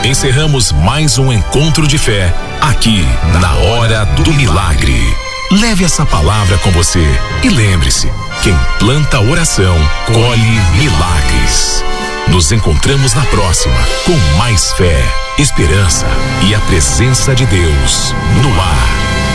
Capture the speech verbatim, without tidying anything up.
encerramos mais um encontro de fé aqui na Hora do Milagre. Leve essa palavra com você e lembre-se, quem planta oração, colhe milagres. Nos encontramos na próxima com mais fé, esperança e a presença de Deus no ar.